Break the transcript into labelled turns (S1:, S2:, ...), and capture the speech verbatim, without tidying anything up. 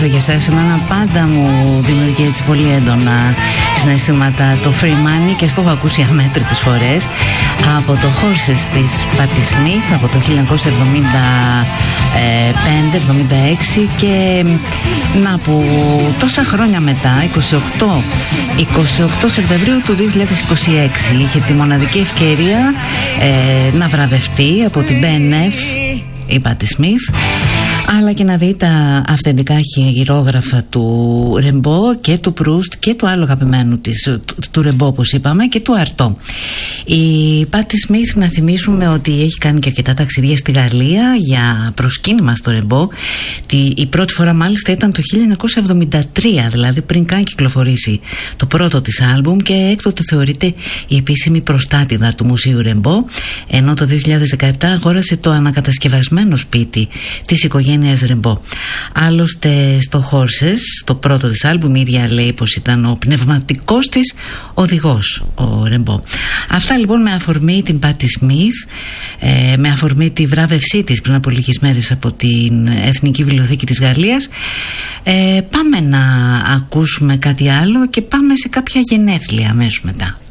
S1: νιώθω για εσάς. Εμένα πάντα μου δημιουργεί έτσι πολύ έντονα συναισθήματα το Free Money και στο έχω ακούσει αμέτρητες φορές από το Horses της Patti Smith από το χίλια εννιακόσια εβδομήντα πέντε εβδομήντα έξι και να που τόσα χρόνια μετά, είκοσι οκτώ Σεπτεμβρίου του δύο χιλιάδες είκοσι έξι, είχε τη μοναδική ευκαιρία ε, να βραβευτεί από την μπι εν εφ η Patti Smith, αλλά και να δει τα αυθεντικά χειρόγραφα του Ρεμπό και του Προύστ και του άλλου αγαπημένου της, του, του Ρεμπό όπως είπαμε, και του Αρτό. Η Patti Smith, να θυμίσουμε ότι έχει κάνει και αρκετά ταξιδιά στη Γαλλία για προσκύνημα στο Ρεμπό. Η πρώτη φορά μάλιστα ήταν το χίλια εννιακόσια εβδομήντα τρία, δηλαδή πριν καν κυκλοφορήσει το πρώτο της άλμπουμ, και έκτοτε θεωρείται η επίσημη προστάτηδα του Μουσείου Ρεμπό, ενώ το δύο χιλιάδες δεκαεπτά αγόρασε το ανακατασκευασμένο σπίτι της οικογένειας Ρεμπό. Άλλωστε στο Horses, το πρώτο της άλμπουμ, η ίδια λέει πως ήταν ο πνευματικός της οδηγός ο Ρεμπό. Αυτά λοιπόν με αφορμή την Patti Smith, ε, με αφορμή τη βράβευσή της πριν από λίγες μέρες από την Εθνική Βιβλιοθήκη της Γαλλίας. ε, Πάμε να ακούσουμε κάτι άλλο και πάμε σε κάποια γενέθλια αμέσως μετά.